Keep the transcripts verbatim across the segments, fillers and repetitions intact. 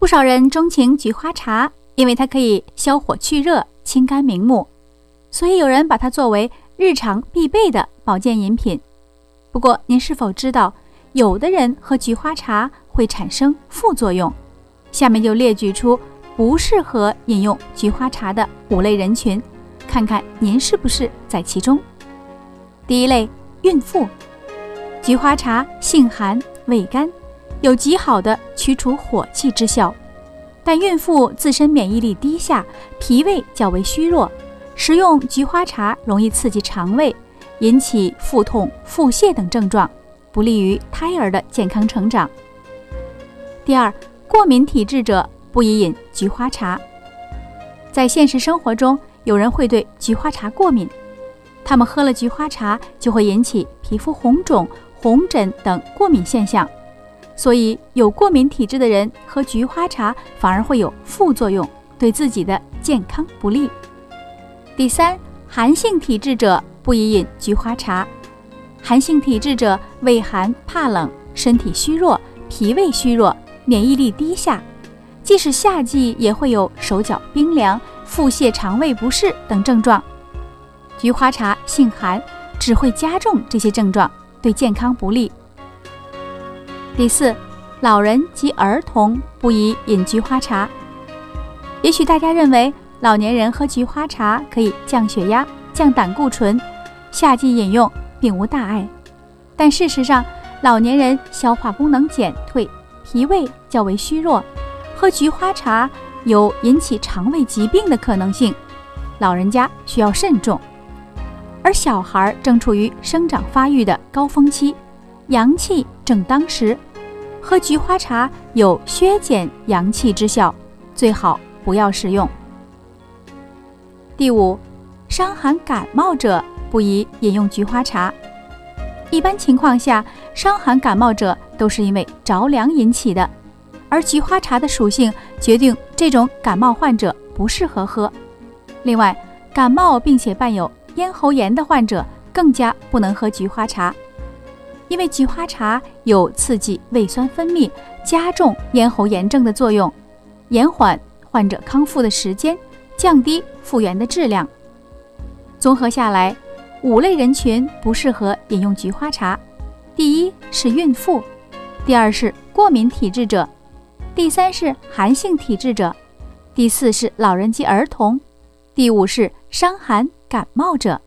不少人钟情菊花茶，因为它可以消火去热、清肝明目，所以有人把它作为日常必备的保健饮品。不过您是否知道，有的人喝菊花茶会产生副作用？下面就列举出不适合饮用菊花茶的五类人群，看看您是不是在其中。第一类，孕妇。菊花茶性寒味甘，有极好的驱除火气之效，但孕妇自身免疫力低下，脾胃较为虚弱，食用菊花茶容易刺激肠胃，引起腹痛、腹泻等症状，不利于胎儿的健康成长。第二，过敏体质者不宜饮菊花茶。在现实生活中，有人会对菊花茶过敏，他们喝了菊花茶就会引起皮肤红肿、红疹等过敏现象，所以有过敏体质的人喝菊花茶反而会有副作用，对自己的健康不利。第三，寒性体质者不宜饮菊花茶。寒性体质者畏寒怕冷，身体虚弱，脾胃虚弱，免疫力低下，即使夏季也会有手脚冰凉、腹泻、肠胃不适等症状。菊花茶性寒，只会加重这些症状，对健康不利。第四，老人及儿童不宜饮菊花茶。也许大家认为老年人喝菊花茶可以降血压、降胆固醇，夏季饮用并无大碍。但事实上，老年人消化功能减退，脾胃较为虚弱，喝菊花茶有引起肠胃疾病的可能性，老人家需要慎重。而小孩正处于生长发育的高峰期，阳气正当时，喝菊花茶有削减阳气之效，最好不要食用。第五，伤寒感冒者不宜饮用菊花茶。一般情况下，伤寒感冒者都是因为着凉引起的，而菊花茶的属性决定这种感冒患者不适合喝。另外，感冒并且伴有咽喉炎的患者更加不能喝菊花茶，因为菊花茶有刺激胃酸分泌、加重咽喉炎症的作用，延缓患者康复的时间，降低复原的质量。综合下来，五类人群不适合饮用菊花茶。第一是孕妇，第二是过敏体质者，第三是寒性体质者，第四是老人及儿童，第五是伤寒感冒者。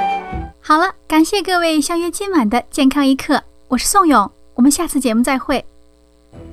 好了，感谢各位相约今晚的健康一刻，我是宋勇，我们下次节目再会。